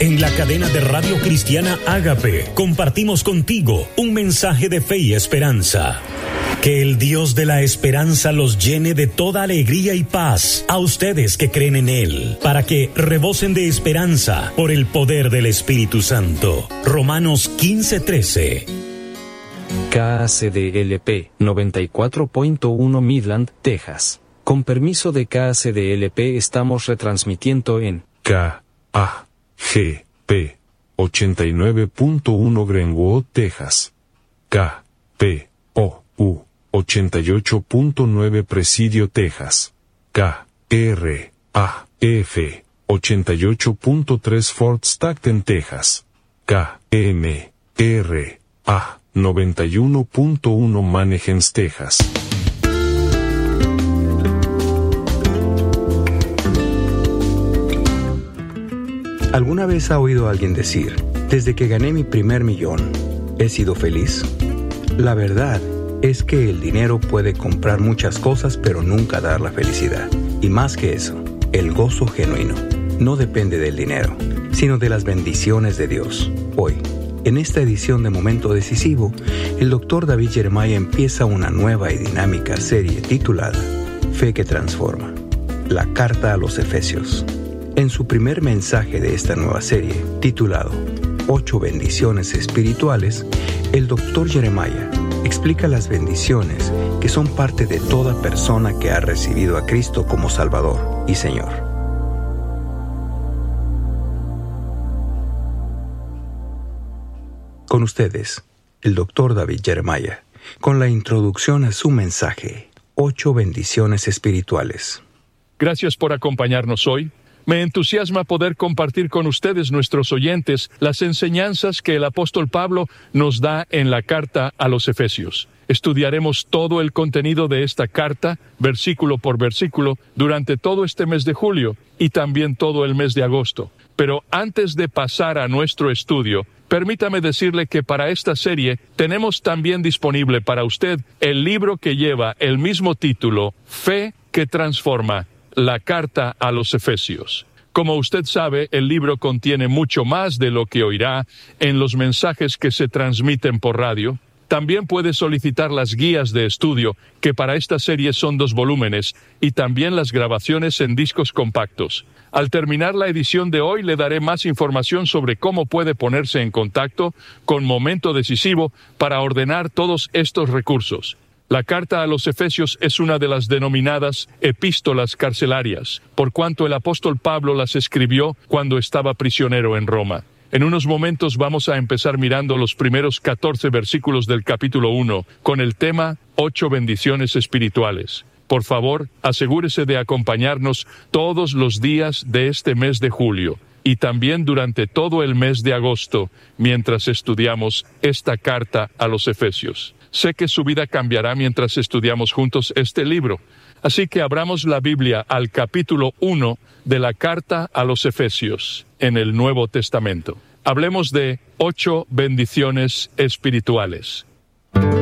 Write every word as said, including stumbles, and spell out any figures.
En la cadena de Radio Cristiana Ágape compartimos contigo un mensaje de fe y esperanza. Que el Dios de la esperanza los llene de toda alegría y paz a ustedes que creen en Él, para que rebosen de esperanza por el poder del Espíritu Santo. Romanos quince trece. K A C D L P noventa y cuatro punto uno Midland, Texas. Con permiso de K A C D L P estamos retransmitiendo en K A G P ochenta y nueve punto uno Greenwood, Texas. K P O U ochenta y ocho punto nueve Presidio, Texas. K R A F ochenta y ocho punto tres Fort Stockton, Texas. K M R A noventa y uno punto uno Mannheim, Texas. ¿Alguna vez ha oído a alguien decir, desde que gané mi primer millón, he sido feliz? La verdad es que el dinero puede comprar muchas cosas, pero nunca dar la felicidad. Y más que eso, el gozo genuino no depende del dinero, sino de las bendiciones de Dios. Hoy, en esta edición de Momento Decisivo, el doctor David Jeremiah empieza una nueva y dinámica serie titulada Fe que Transforma, la Carta a los Efesios. En su primer mensaje de esta nueva serie, titulado Ocho bendiciones espirituales, el doctor Jeremiah explica las bendiciones que son parte de toda persona que ha recibido a Cristo como Salvador y Señor. Con ustedes, el doctor David Jeremiah, con la introducción a su mensaje, Ocho bendiciones espirituales. Gracias por acompañarnos hoy. Me entusiasma poder compartir con ustedes, nuestros oyentes, las enseñanzas que el apóstol Pablo nos da en la carta a los Efesios. Estudiaremos todo el contenido de esta carta, versículo por versículo, durante todo este mes de julio y también todo el mes de agosto. Pero antes de pasar a nuestro estudio, permítame decirle que para esta serie tenemos también disponible para usted el libro que lleva el mismo título, Fe que Transforma, la carta a los Efesios. Como usted sabe, el libro contiene mucho más de lo que oirá en los mensajes que se transmiten por radio. También puede solicitar las guías de estudio, que para esta serie son dos volúmenes, y también las grabaciones en discos compactos. Al terminar la edición de hoy, le daré más información sobre cómo puede ponerse en contacto con Momento Decisivo para ordenar todos estos recursos. La carta a los Efesios es una de las denominadas epístolas carcelarias, por cuanto el apóstol Pablo las escribió cuando estaba prisionero en Roma. En unos momentos vamos a empezar mirando los primeros catorce versículos del capítulo uno, con el tema Ocho bendiciones espirituales. Por favor, asegúrese de acompañarnos todos los días de este mes de julio, y también durante todo el mes de agosto, mientras estudiamos esta carta a los Efesios. Sé que su vida cambiará mientras estudiamos juntos este libro. Así que abramos la Biblia al capítulo uno de la carta a los Efesios, en el Nuevo Testamento. Hablemos de ocho bendiciones espirituales.